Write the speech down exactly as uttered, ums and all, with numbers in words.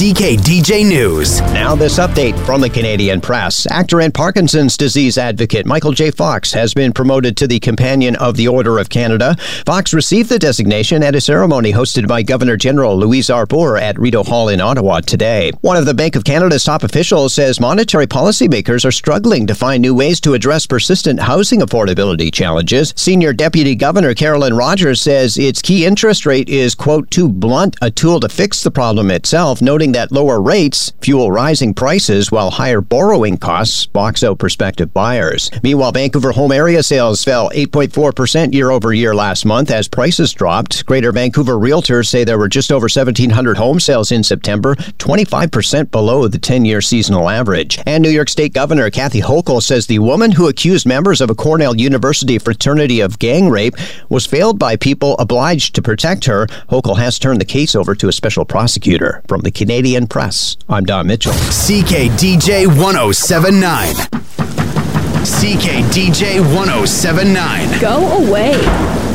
C K D J News. Now this update from the Canadian Press. Actor and Parkinson's disease advocate Michael J. Fox has been promoted to the Companion of the Order of Canada. Fox received the designation at a ceremony hosted by Governor General Louise Arbour at Rideau Hall in Ottawa today. One of the Bank of Canada's top officials says monetary policymakers are struggling to find new ways to address persistent housing affordability challenges. Senior Deputy Governor Carolyn Rogers says its key interest rate is, quote, too blunt a tool to fix the problem itself, noting that lower rates fuel rising prices while higher borrowing costs box out prospective buyers. Meanwhile, Vancouver home area sales fell eight point four percent year over year last month as prices dropped. Greater Vancouver realtors say there were just over seventeen hundred home sales in September, twenty-five percent below the ten-year seasonal average. And New York State Governor Kathy Hochul says the woman who accused members of a Cornell University fraternity of gang rape was failed by people obliged to protect her. Hochul has turned the case over to a special prosecutor. From the Canadian Press, I'm Don Mitchell. C K D J one oh seven point nine. C K D J one oh seven point nine. Go away.